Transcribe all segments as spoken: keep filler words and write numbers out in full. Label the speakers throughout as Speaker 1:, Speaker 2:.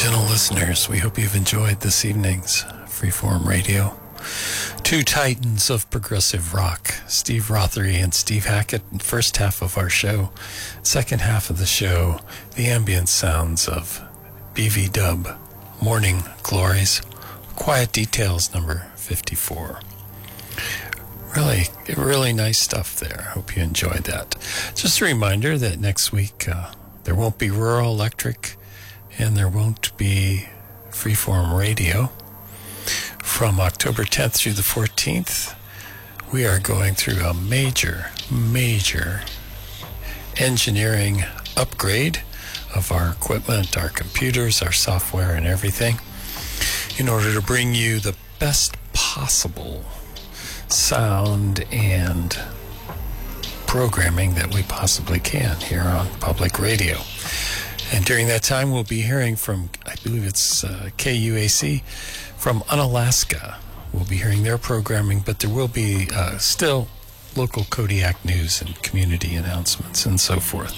Speaker 1: gentle listeners, we hope you've enjoyed this evening's Freeform Radio. Two titans of progressive rock, Steve Rothery and Steve Hackett, in the first half of our show. Second half of the show, the ambient sounds of B V Dub, Morning Glories, Quiet Details number fifty-four. Really, really nice stuff there. Hope you enjoyed that. Just a reminder that next week uh, there won't be Rural Electric and there won't be Freeform Radio. From October tenth through the fourteenth, we are going through a major, major engineering upgrade of our equipment, our computers, our software, and everything in order to bring you the best possible sound and programming that we possibly can here on public radio. And during that time, we'll be hearing from, I believe it's uh, K U A C, from Unalaska. We'll be hearing their programming, but there will be uh, still local Kodiak news and community announcements and so forth.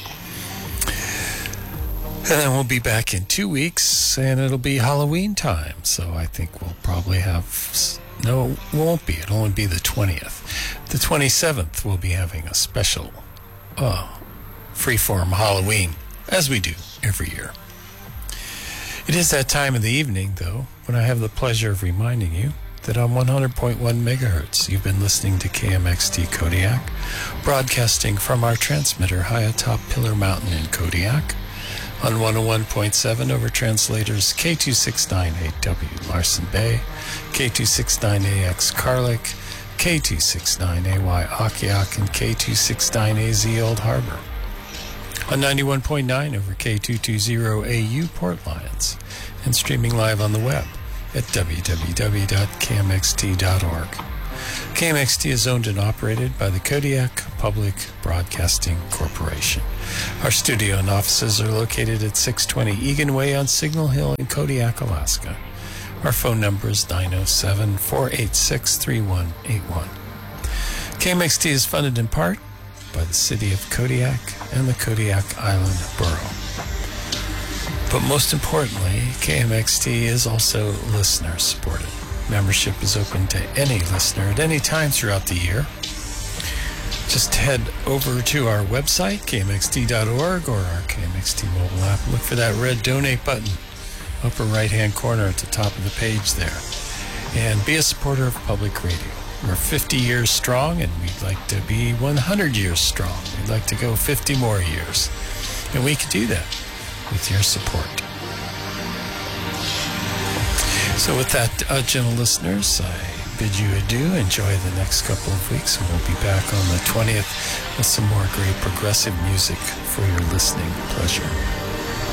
Speaker 1: And then we'll be back in two weeks, and it'll be Halloween time. So I think we'll probably have... No, it won't be. It'll only be the twentieth. The twenty-seventh, we'll be having a special uh, Freeform Halloween, as we do every year. It is that time of the evening, though, when I have the pleasure of reminding you that on one hundred point one megahertz, you've been listening to K M X T Kodiak, broadcasting from our transmitter high atop Pillar Mountain in Kodiak, on one oh one point seven over translators K two six nine eight W Larsen Bay, K two six nine A X Carlick, K two six nine A Y Akiak, and K two six nine A Z Old Harbor. On ninety-one point nine over K two twenty A U Port Lions, and streaming live on the web at w w w dot k m x t dot org. K M X T is owned and operated by the Kodiak Public Broadcasting Corporation. Our studio and offices are located at six twenty Egan Way on Signal Hill in Kodiak, Alaska. Our phone number is nine oh seven, four eight six, three one eight one. K M X T is funded in part by the city of Kodiak and the Kodiak Island Borough. But most importantly, K M X T is also listener supported. Membership is open to any listener at any time throughout the year. Just head over to our website, k m x t dot org, or our K M X T mobile app. Look for that red donate button, upper right-hand corner at the top of the page there. And be a supporter of public radio. We're fifty years strong, and we'd like to be one hundred years strong. We'd like to go fifty more years. And we can do that with your support. So with that, uh, gentle listeners, I bid you adieu. Enjoy the next couple of weeks, and we'll be back on the twentieth with some more great progressive music for your listening pleasure.